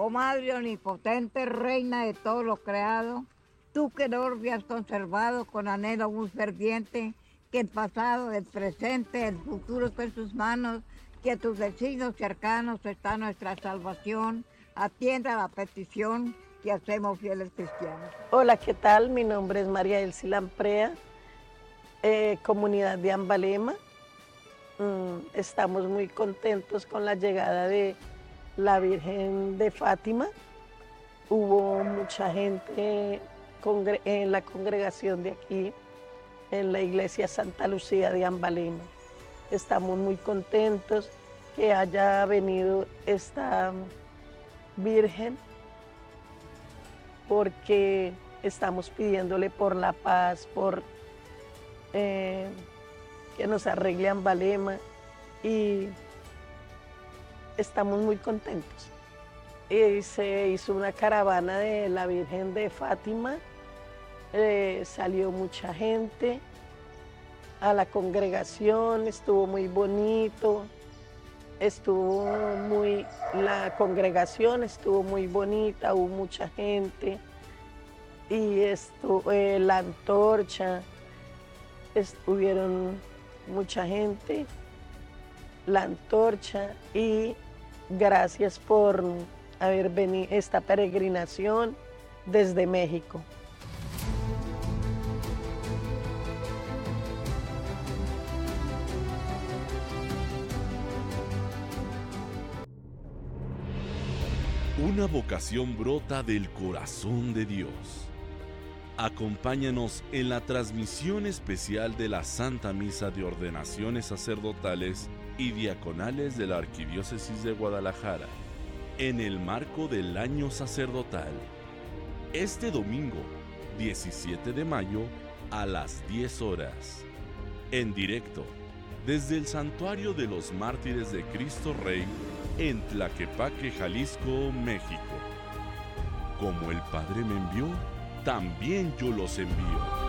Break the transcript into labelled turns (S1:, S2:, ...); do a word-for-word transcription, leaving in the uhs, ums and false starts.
S1: Oh Madre omnipotente, Reina de todo lo creado, tú que el orbe has conservado con anhelo muy ferviente, que el pasado, el presente, el futuro está en tus manos, que a tus vecinos cercanos está nuestra salvación, atienda la petición que hacemos fieles cristianos.
S2: Hola, ¿qué tal? Mi nombre es María Elsie Lamprea, eh, comunidad de Ambalema. Mm, estamos muy contentos con la llegada de la Virgen de Fátima. Hubo mucha gente en la congregación de aquí, en la iglesia Santa Lucía de Ambalema. Estamos muy contentos que haya venido esta Virgen, porque estamos pidiéndole por la paz, por eh, que nos arregle Ambalema, y estamos muy contentos. Y se hizo una caravana de la Virgen de Fátima, eh, salió mucha gente a la congregación, estuvo muy bonito, estuvo muy, la congregación estuvo muy bonita, hubo mucha gente, y estuvo eh, la antorcha, estuvieron mucha gente, la antorcha, y gracias por haber venido esta peregrinación desde México.
S3: Una vocación brota del corazón de Dios. Acompáñanos en la transmisión especial de la Santa Misa de Ordenaciones Sacerdotales y Diaconales de la Arquidiócesis de Guadalajara, en el marco del Año Sacerdotal. Este domingo, diecisiete de mayo, a las diez horas. En directo, desde el Santuario de los Mártires de Cristo Rey, en Tlaquepaque, Jalisco, México. Como el Padre me envió, también yo los envío.